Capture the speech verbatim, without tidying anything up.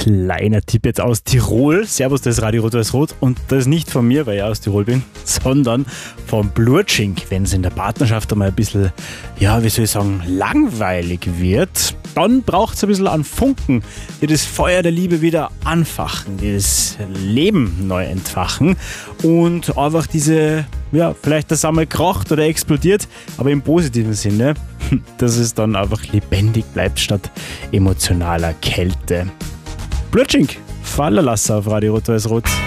kleiner Tipp jetzt aus Tirol. Servus, das ist Radio Rot-Weiß-Rot und das nicht von mir, weil ich aus Tirol bin, sondern vom Blutschink. Wenn es in der Partnerschaft einmal ein bisschen, ja, wie soll ich sagen, langweilig wird, dann braucht es ein bisschen an Funken, die das Feuer der Liebe wieder anfachen, die das Leben neu entfachen und einfach diese, ja, vielleicht das einmal kracht oder explodiert, aber im positiven Sinne, dass es dann einfach lebendig bleibt statt emotionaler Kälte. Blutschink, Fallerlasser auf Radio Rot-Weiß-Rot.